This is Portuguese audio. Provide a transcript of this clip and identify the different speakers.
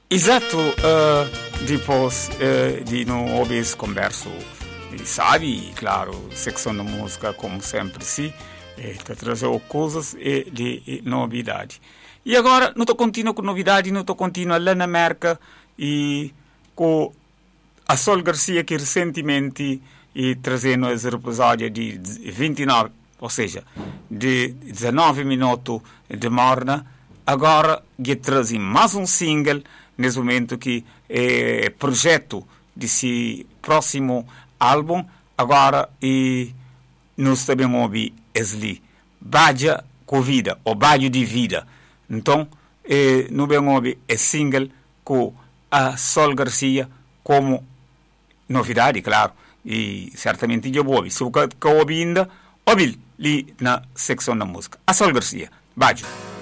Speaker 1: Exato, depois de não ouvir esse converso, e sabe, claro, secção da música, como sempre, sim, está trazendo coisas de novidade. E agora, não estou continuando com novidade, não estou continuando lá na América e com a Sol Garcia, que recentemente trazendo esse episódio de 29, ou seja, de 19 minutos de morna, agora que trazem mais um single, nesse momento que é projeto desse próximo álbum, agora e nós também ouvimos esse Badia com vida, ou Badio de vida. Então, nós vamos ouvir esse single com a Sol Garcia como novidade, claro, e certamente eu vou ouvir. Se eu ouvi ainda, ouvi ali na secção da música. A Sol Garcia, Badio.